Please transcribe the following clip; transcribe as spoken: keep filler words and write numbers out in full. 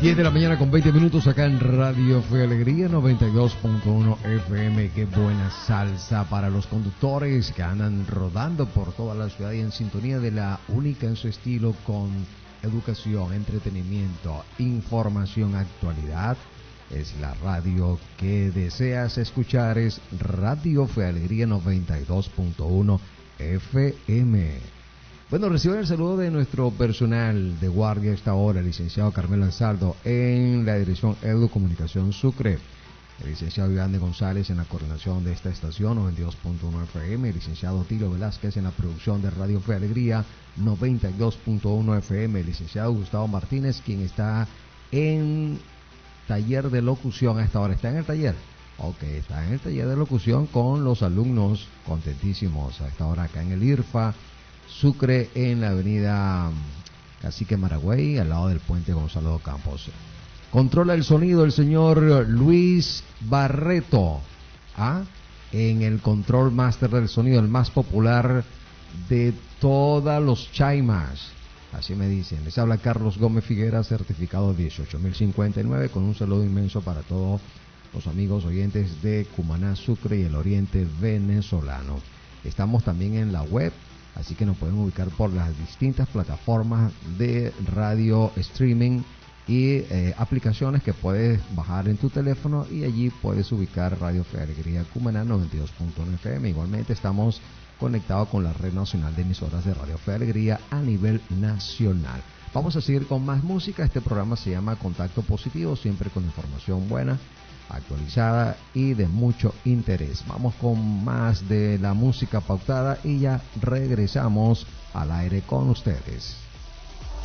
diez de la mañana con veinte minutos acá en Radio Fe Alegría noventa y dos punto uno F M. Qué buena salsa para los conductores que andan rodando por toda la ciudad y en sintonía de la única en su estilo con educación, entretenimiento, información, actualidad. Es la radio que deseas escuchar, es Radio Fe Alegría noventa y dos punto uno F M. Bueno, reciban el saludo de nuestro personal de guardia a esta hora, el licenciado Carmelo Ansaldo en la dirección Edu Comunicación Sucre, el licenciado Iván de González en la coordinación de esta estación noventa y dos punto uno F M, el licenciado Tilo Velázquez en la producción de Radio Fe Alegría noventa y dos punto uno F M, el licenciado Gustavo Martínez, quien está en taller de locución a esta hora. ¿Está en el taller? Ok, está en el taller de locución con los alumnos contentísimos a esta hora acá en el I R F A Sucre, en la avenida Cacique Maragüey, al lado del puente Gonzalo Campos. Controla el sonido el señor Luis Barreto, ¿ah? En el control master del sonido, el más popular de todos los chaimas. Así me dicen. Les habla Carlos Gómez Figuera, certificado dieciocho mil cincuenta y nueve, con un saludo inmenso para todos los amigos oyentes de Cumaná, Sucre y el oriente venezolano. Estamos también en la web, así que nos pueden ubicar por las distintas plataformas de radio streaming y eh, aplicaciones que puedes bajar en tu teléfono, y allí puedes ubicar Radio Fe Alegría Cumaná noventa y dos punto uno F M. Igualmente estamos conectados con la red nacional de emisoras de Radio Fe Alegría a nivel nacional. Vamos a seguir con más música. Este programa se llama Contacto Positivo, siempre con información buena, actualizada y de mucho interés. Vamos con más de la música pautada y ya regresamos al aire con ustedes.